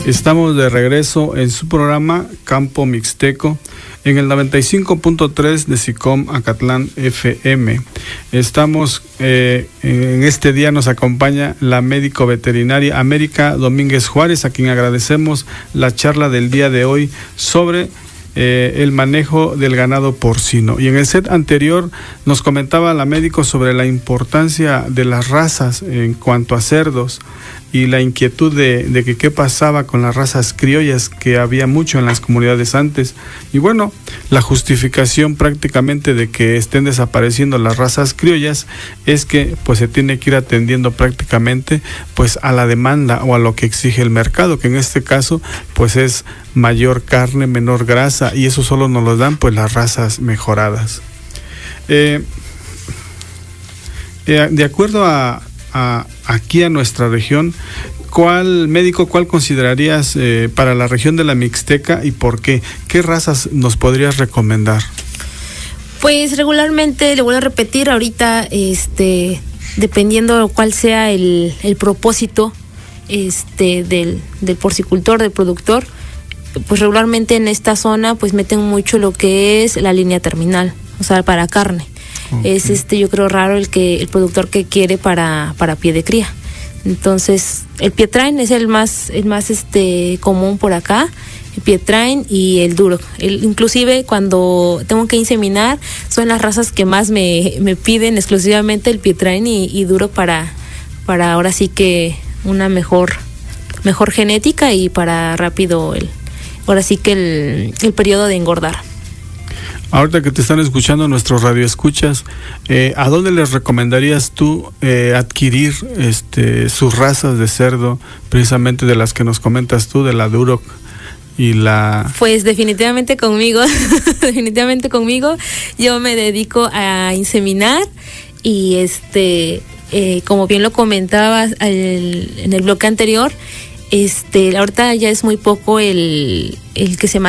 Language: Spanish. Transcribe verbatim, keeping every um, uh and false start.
Estamos de regreso en su programa Campo Mixteco en el noventa y cinco punto tres de SICOM Acatlán F M. Estamos, eh, en este día nos acompaña la médico veterinaria América Domínguez Juárez, a quien agradecemos la charla del día de hoy sobre eh, el manejo del ganado porcino. Y en el set anterior nos comentaba la médico sobre la importancia de las razas en cuanto a cerdos y la inquietud de, de que qué pasaba con las razas criollas, que había mucho en las comunidades antes. Y bueno, la justificación prácticamente de que estén desapareciendo las razas criollas es que pues se tiene que ir atendiendo prácticamente pues a la demanda o a lo que exige el mercado, que en este caso pues es mayor carne, menor grasa, y eso solo nos lo dan pues las razas mejoradas. Eh, eh, de acuerdo a A, aquí a nuestra región, ¿cuál médico, cuál considerarías eh, para la región de la Mixteca y por qué? ¿Qué razas nos podrías recomendar? Pues regularmente, le voy a repetir ahorita, este, dependiendo cuál sea el, el propósito este, del, del porcicultor, del productor, pues regularmente en esta zona pues meten mucho lo que es la línea terminal, o sea, para carne. Okay. Es este, yo creo raro el que el productor que quiere para, para pie de cría. Entonces, el Pietrain es el más, el más este común por acá, el Pietrain y el Duroc. El, inclusive cuando tengo que inseminar, son las razas que más me, me piden exclusivamente el Pietrain y, y Duroc para, para ahora sí que una mejor, mejor genética y para rápido el, ahora sí que el, el periodo de engordar. Ahorita que te están escuchando nuestros radioescuchas, eh, ¿a dónde les recomendarías tú eh, adquirir este sus razas de cerdo, precisamente de las que nos comentas tú, de la Duroc y la...? Pues definitivamente conmigo, definitivamente conmigo. Yo me dedico a inseminar y este, eh, como bien lo comentabas el, en el bloque anterior, este, ahorita ya es muy poco el, el que se